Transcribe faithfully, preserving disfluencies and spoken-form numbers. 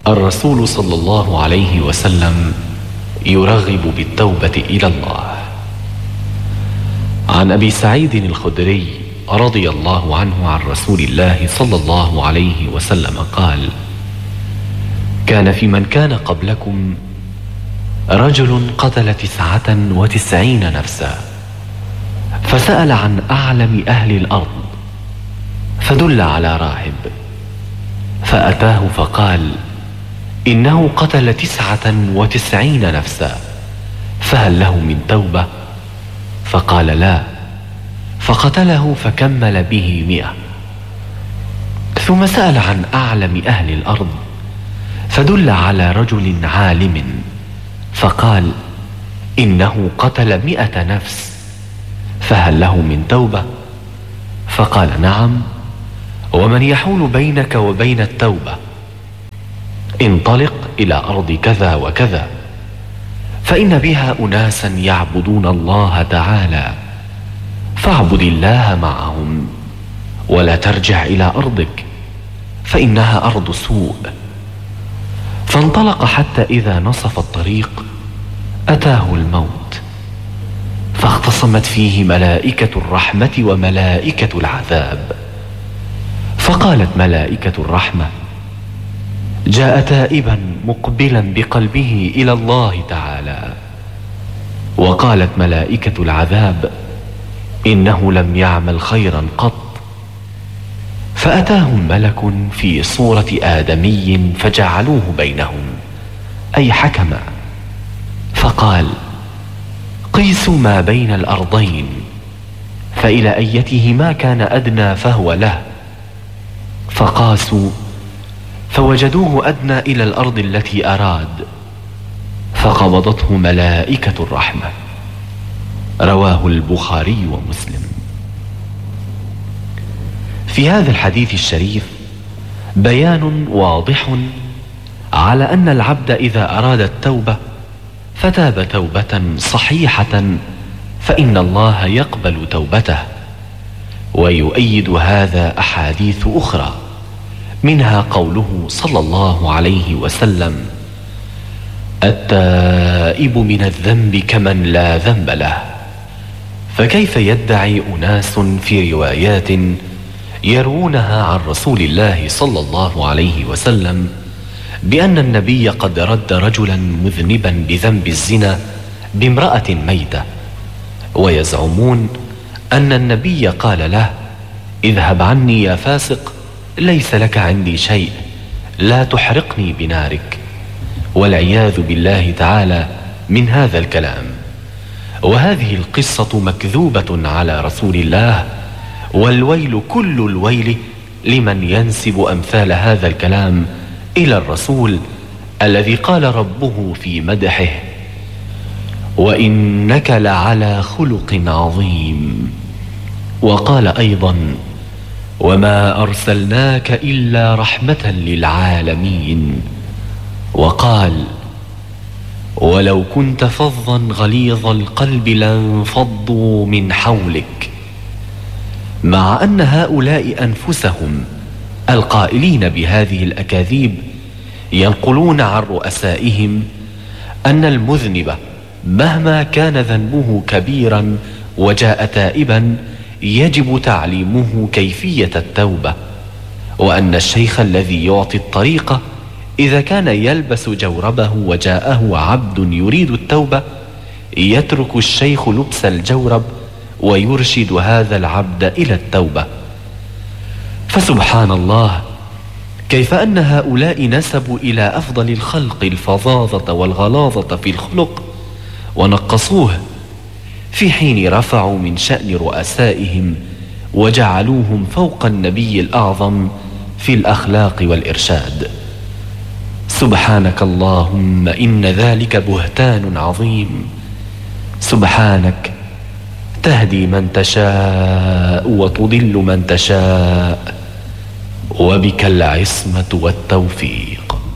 الرسول صلى الله عليه وسلم يرغب بالتوبة إلى الله. عن أبي سعيد الخدري رضي الله عنه عن رسول الله صلى الله عليه وسلم قال: كان في من كان قبلكم رجل قتل تسعة وتسعين نفسا، فسأل عن أعلم أهل الأرض فدل على راهب، فأتاه فقال: إنه قتل تسعة وتسعين نفسا، فهل له من توبة؟ فقال: لا. فقتله فكمل به مئة. ثم سأل عن أعلم أهل الأرض فدل على رجل عالم، فقال: إنه قتل مئة نفس، فهل له من توبة؟ فقال: نعم. ومن يحول بينك وبين التوبة؟ انطلق إلى أرض كذا وكذا، فإن بها أناسا يعبدون الله تعالى، فاعبد الله معهم، ولا ترجع إلى أرضك فإنها أرض سوء. فانطلق حتى إذا نصف الطريق أتاه الموت، فاختصمت فيه ملائكة الرحمة وملائكة العذاب، فقالت ملائكة الرحمة: جاء تائبا مقبلا بقلبه إلى الله تعالى. وقالت ملائكة العذاب: إنه لم يعمل خيرا قط. فأتاهم ملك في صورة آدمي فجعلوه بينهم، أي حكما، فقال: قيسوا ما بين الأرضين، فإلى أيتهما كان أدنى فهو له. فقاسوا فوجدوه أدنى إلى الأرض التي أراد، فقبضته ملائكة الرحمة. رواه البخاري ومسلم. في هذا الحديث الشريف بيان واضح على أن العبد إذا أراد التوبة فتاب توبة صحيحة فإن الله يقبل توبته. ويؤيد هذا أحاديث أخرى، منها قوله صلى الله عليه وسلم: التائب من الذنب كمن لا ذنب له. فكيف يدعي أناس في روايات يروونها عن رسول الله صلى الله عليه وسلم بأن النبي قد رد رجلا مذنبا بذنب الزنا بامرأة ميتة، ويزعمون أن النبي قال له: اذهب عني يا فاسق، ليس لك عندي شيء، لا تحرقني بنارك، والعياذ بالله تعالى من هذا الكلام. وهذه القصة مكذوبة على رسول الله، والويل كل الويل لمن ينسب أمثال هذا الكلام إلى الرسول الذي قال ربه في مدحه: وإنك لعلى خلق عظيم. وقال أيضا: وما أرسلناك إلا رحمة للعالمين. وقال: ولو كنت فظا غليظ القلب لانفضوا من حولك. مع أن هؤلاء أنفسهم القائلين بهذه الأكاذيب ينقلون عن رؤسائهم أن المذنب مهما كان ذنبه كبيرا وجاء تائبا يجب تعليمه كيفية التوبة، وأن الشيخ الذي يعطي الطريقة إذا كان يلبس جوربه وجاءه عبد يريد التوبة يترك الشيخ لبس الجورب ويرشد هذا العبد إلى التوبة. فسبحان الله، كيف أن هؤلاء نسبوا إلى أفضل الخلق الفظاظة والغلاظة في الخلق ونقصوه، في حين رفعوا من شأن رؤسائهم وجعلوهم فوق النبي الأعظم في الأخلاق والإرشاد. سبحانك اللهم إن ذلك بهتان عظيم. سبحانك تهدي من تشاء وتضل من تشاء، وبك العصمة والتوفيق.